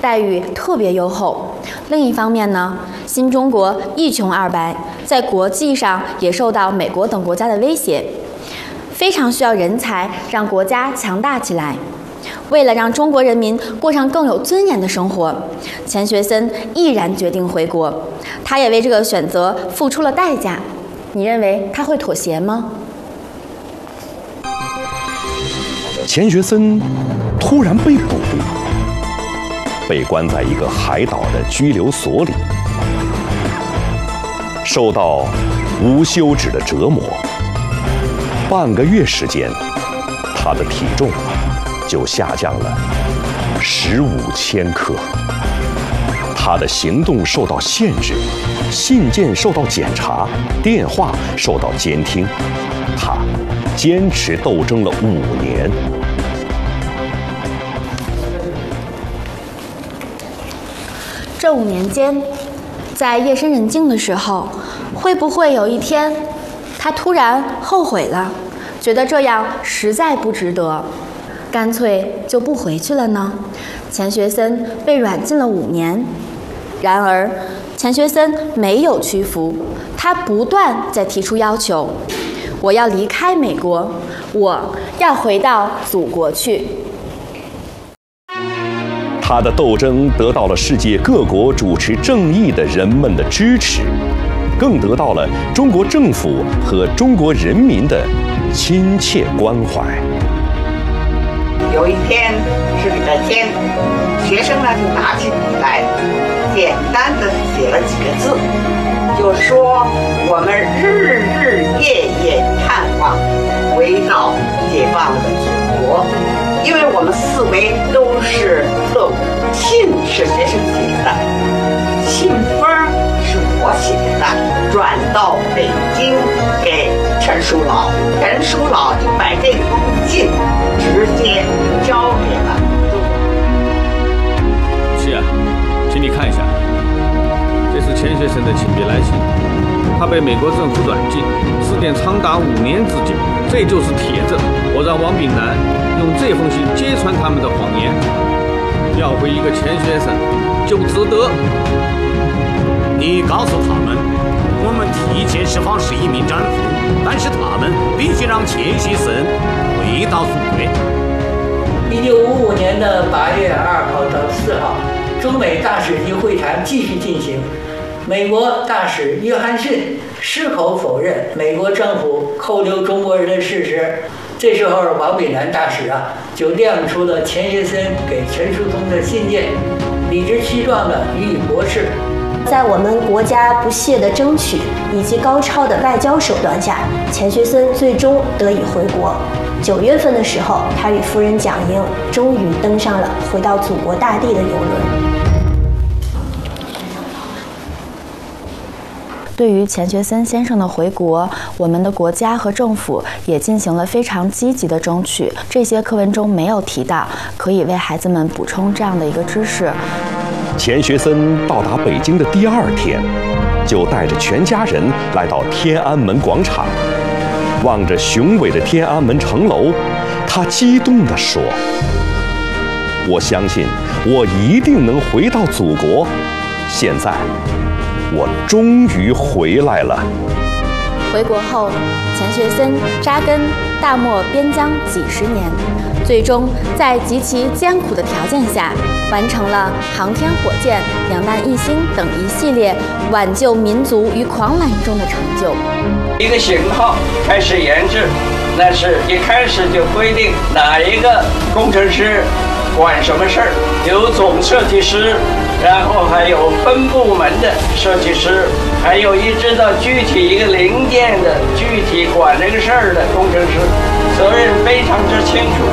待遇特别优厚。另一方面呢，新中国一穷二白，在国际上也受到美国等国家的威胁，非常需要人才让国家强大起来。为了让中国人民过上更有尊严的生活，钱学森毅然决定回国。他也为这个选择付出了代价。你认为他会妥协吗？ 钱学森突然被捕，被关在一个海岛的拘留所里，受到无休止的折磨。半个月时间，他的体重就下降了15千克。他的行动受到限制，信件受到检查，电话受到监听。他坚持斗争了5年。 这5年间，在夜深人静的时候，会不会有一天，他突然后悔了，觉得这样实在不值得，干脆就不回去了呢？钱学森被软禁了5年，然而钱学森没有屈服，他不断在提出要求：我要离开美国，我要回到祖国去。 他的斗争得到了世界各国主持正义的人们的支持，更得到了中国政府和中国人民的亲切关怀。 有一天是礼拜天，学生呢就拿起笔来，简单的写了几个字，就说我们日日夜夜盼望回到解放的祖国。因为我们4位都是特务，信是学生写的，信封是我写的，转到北京给陈叔老，陈叔老就把这封信直接交给了中国。 是啊，请你看一下，这是钱学森的亲笔来信，他被美国政府软禁，时间长达5年之久，这就是铁证。我让王炳南用这封信揭穿他们的谎言，要回一个钱学森就值得。 你告诉他们，我们提前释放11名战俘，但是他们必须让钱学森回到祖国。 1955年的8月2号到4号，中美大使级会谈继续进行。美国大使约翰逊矢口否认美国政府扣留中国人的事实。这时候，王炳南大使就亮出了钱学森给陈树通的信件，理直气壮地予以驳斥。 在我们国家不懈的争取以及高超的外交手段下，钱学森最终得以回国。9月份的时候，他与夫人蒋英终于登上了回到祖国大地的邮轮。 对于钱学森先生的回国，我们的国家和政府也进行了非常积极的争取。这些课文中没有提到，可以为孩子们补充这样的一个知识。 钱学森到达北京的第2天，就带着全家人来到天安门广场，望着雄伟的天安门城楼，他激动地说：“我相信我一定能回到祖国，现在我终于回来了。” 回国后，钱学森扎根大漠边疆几10年，最终在极其艰苦的条件下，完成了航天火箭、两弹一星等一系列挽救民族于狂澜中的成就。 一个型号开始研制，那是一开始就规定哪一个工程师管什么事儿，有总设计师，然后还有分部门的设计师，还有一直到具体一个零件的具体管这个事儿的工程师，责任非常之清楚。